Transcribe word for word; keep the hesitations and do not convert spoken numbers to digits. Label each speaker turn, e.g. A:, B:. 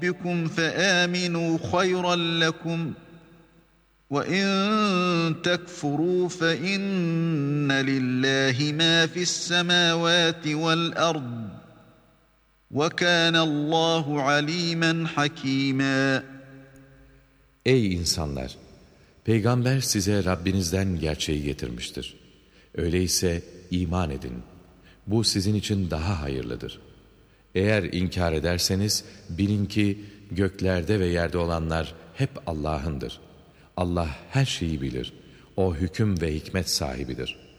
A: رَبِّكُمْ فَآمِنُوا خَيْرًا لَكُمْ وَاِنْ تَكْفُرُوا فَاِنَّ لِلّٰهِ مَا فِي السَّمَاوَاتِ وَالْأَرْضِ وَكَانَ اللّٰهُ عَلِيمًا حَك۪يمًا.
B: Ey insanlar! Peygamber size Rabbinizden gerçeği getirmiştir. Öyleyse iman edin. Bu sizin için daha hayırlıdır. Eğer inkar ederseniz bilin ki göklerde ve yerde olanlar hep Allah'ındır. Allah her şeyi bilir. O hüküm ve hikmet sahibidir.